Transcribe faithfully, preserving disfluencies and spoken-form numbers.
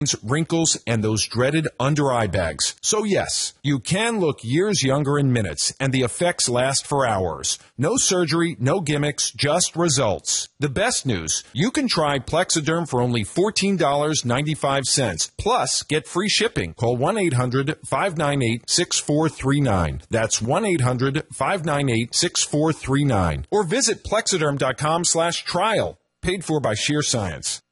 wrinkles, and those dreaded under-eye bags. So yes, you can look years younger in minutes, and the effects last for hours. No surgery, no gimmicks, just results. The best news, you can try Plexiderm for only fourteen dollars and ninety-five cents. Plus, get free shipping. Call one eight hundred five nine eight six four three nine. That's one eight hundred five nine eight six four three nine. Or visit Plexiderm dot com slash trial. Paid for by Sheer Science.